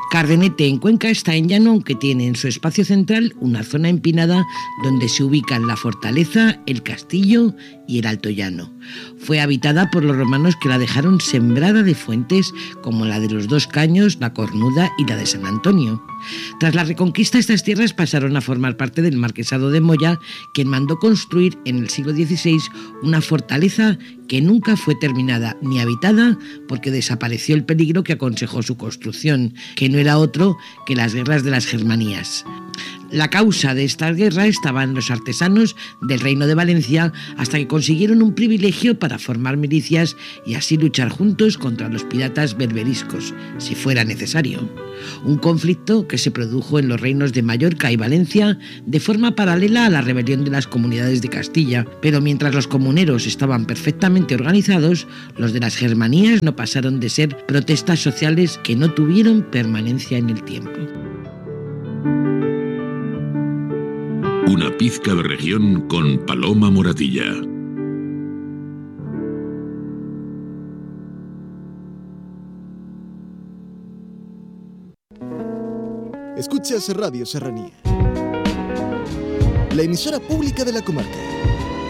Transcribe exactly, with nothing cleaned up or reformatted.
Cardenete, en Cuenca, está en llano, aunque tiene en su espacio central una zona empinada donde se ubican la fortaleza, el castillo y el Alto Llano. Fue habitada por los romanos, que la dejaron sembrada de fuentes como la de los Dos Caños, la Cornuda y la de San Antonio. Tras la Reconquista, estas tierras pasaron a formar parte del Marquesado de Moya, quien mandó construir en el siglo dieciséis una fortaleza que nunca fue terminada ni habitada, porque desapareció el peligro que aconsejó su construcción, que no era otro que las guerras de las Germanías. La causa de esta guerra estaba en los artesanos del Reino de Valencia, hasta que consiguieron un privilegio para formar milicias y así luchar juntos contra los piratas berberiscos, si fuera necesario. Un conflicto que se produjo en los reinos de Mallorca y Valencia de forma paralela a la rebelión de las comunidades de Castilla, pero mientras los comuneros estaban perfectamente organizados, los de las Germanías no pasaron de ser protestas sociales que no tuvieron permanencia en el tiempo. Una pizca de región con Paloma Moratilla. Escuchas Radio Serranía, la emisora pública de la comarca.